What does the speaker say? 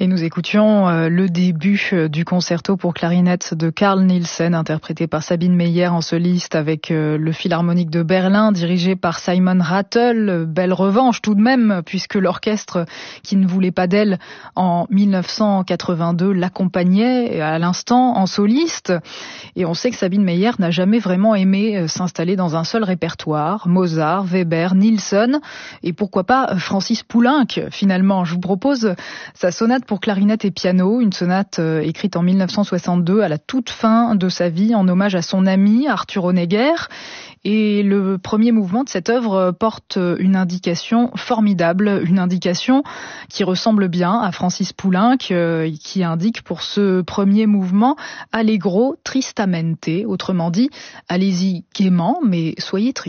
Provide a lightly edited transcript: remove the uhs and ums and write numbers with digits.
Et nous écoutions le début du concerto pour clarinette de Carl Nielsen, interprété par Sabine Meyer en soliste avec le Philharmonique de Berlin, dirigé par Simon Rattle. Belle revanche tout de même, puisque l'orchestre qui ne voulait pas d'elle en 1982 l'accompagnait à l'instant en soliste. Et on sait que Sabine Meyer n'a jamais vraiment aimé s'installer dans un seul répertoire. Mozart, Weber, Nielsen et pourquoi pas Francis Poulenc finalement. Je vous propose sa sonate pour clarinette et piano, une sonate écrite en 1962 à la toute fin de sa vie en hommage à son ami Arthur Honegger. Et le premier mouvement de cette œuvre porte une indication formidable, une indication qui ressemble bien à Francis Poulenc, qui indique pour ce premier mouvement « Allegro tristamente », autrement dit « allez-y gaiement, mais soyez triste ».